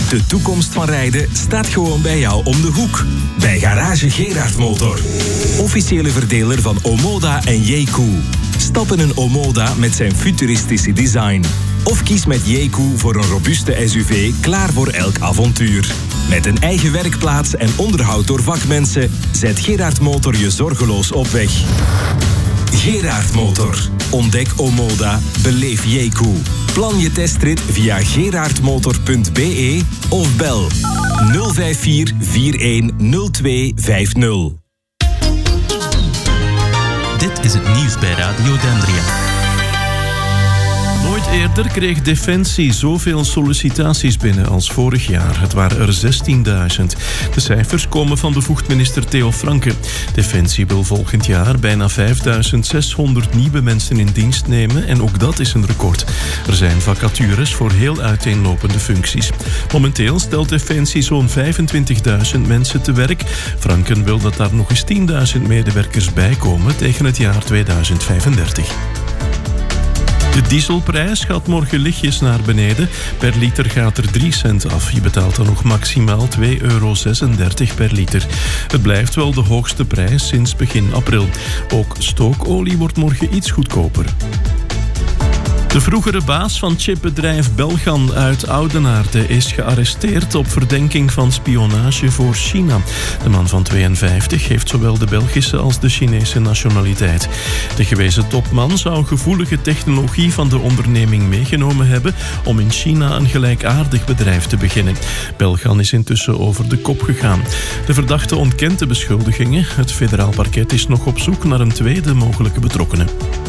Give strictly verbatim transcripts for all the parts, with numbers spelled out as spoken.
De toekomst van rijden staat gewoon bij jou om de hoek. Bij Garage Gerard Motor. Officiële verdeler van Omoda en Jeku. Stap in een Omoda met zijn futuristische design. Of kies met Jeku voor een robuuste S U V klaar voor elk avontuur. Met een eigen werkplaats en onderhoud door vakmensen zet Gerard Motor je zorgeloos op weg. Gerard Motor. Ontdek Omoda. Beleef Jeku. Plan je testrit via gerardmotor punt b e of bel nul vijf vier vier een nul twee vijf nul. Dit is het nieuws bij Radio Dendria. Nooit eerder kreeg Defensie zoveel sollicitaties binnen als vorig jaar. Het waren er zestienduizend. De cijfers komen van bevoegd minister Theo Franke. Defensie wil volgend jaar bijna vijfduizend zeshonderd nieuwe mensen in dienst nemen en ook dat is een record. Er zijn vacatures voor heel uiteenlopende functies. Momenteel stelt Defensie zo'n vijfentwintigduizend mensen te werk. Franken wil dat daar nog eens tienduizend medewerkers bij komen tegen het jaar tweeduizend vijfendertig. De dieselprijs gaat morgen lichtjes naar beneden. Per liter gaat er drie cent af. Je betaalt dan nog maximaal twee euro zesendertig per liter. Het blijft wel de hoogste prijs sinds begin april. Ook stookolie wordt morgen iets goedkoper. De vroegere baas van chipbedrijf Belgan uit Oudenaarde is gearresteerd op verdenking van spionage voor China. De man van tweeënvijftig heeft zowel de Belgische als de Chinese nationaliteit. De gewezen topman zou gevoelige technologie van de onderneming meegenomen hebben om in China een gelijkaardig bedrijf te beginnen. Belgan is intussen over de kop gegaan. De verdachte ontkent de beschuldigingen. Het federaal parket is nog op zoek naar een tweede mogelijke betrokkenen.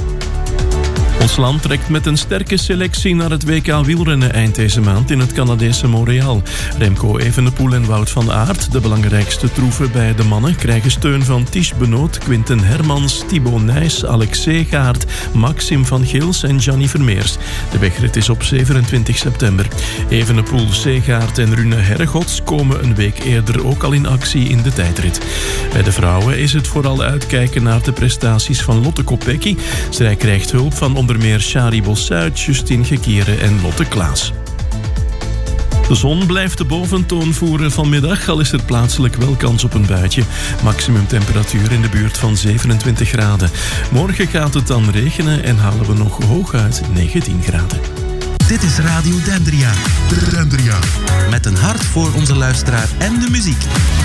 Ons land trekt met een sterke selectie naar het W K wielrennen eind deze maand in het Canadese Montreal. Remco Evenepoel en Wout van Aert, de belangrijkste troeven bij de mannen, krijgen steun van Ties Benoot, Quinten Hermans, Thibaut Nys, Alex Seegaard, Maxim van Gils en Gianni Vermeers. De wegrit is op zevenentwintig september. Evenepoel, Seegaard en Rune Herregots komen een week eerder ook al in actie in de tijdrit. Bij de vrouwen is het vooral uitkijken naar de prestaties van Lotte Kopecky. Zij krijgt hulp van onder meer Shari Bossuit, Justine Gekiere en Lotte Klaas. De zon blijft de boventoon voeren vanmiddag, al is er plaatselijk wel kans op een buitje. Maximum temperatuur in de buurt van zevenentwintig graden. Morgen gaat het dan regenen en halen we nog hooguit negentien graden. Dit is Radio Dendria. Dendria. Met een hart voor onze luisteraar en de muziek.